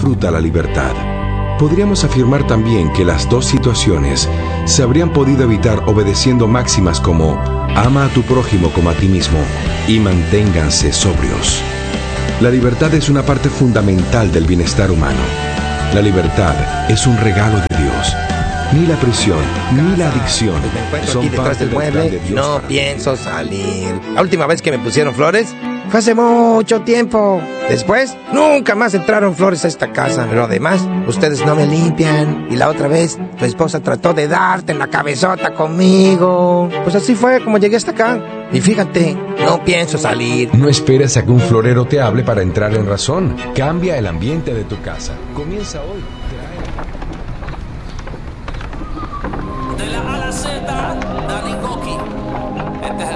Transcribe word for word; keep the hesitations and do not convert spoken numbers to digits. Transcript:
disfruta la libertad. Podríamos afirmar también que las dos situaciones se habrían podido evitar obedeciendo máximas como ama a tu prójimo como a ti mismo y manténganse sobrios. La libertad es una parte fundamental del bienestar humano. La libertad es un regalo de Dios. Ni la prisión, ni la adicción Me encuentro son aquí detrás parte del del plan mueble de y Dios no para pienso salir. La última vez que me pusieron flores fue hace mucho tiempo. Después, nunca más entraron flores a esta casa. Pero además, ustedes no me limpian. Y la otra vez, tu esposa trató de darte en la cabezota conmigo. Pues así fue como llegué hasta acá. Y fíjate, no pienso salir. No esperes a que un florero te hable para entrar en razón. Cambia el ambiente de tu casa. Comienza hoy. De la A a la Z, Dani Goki.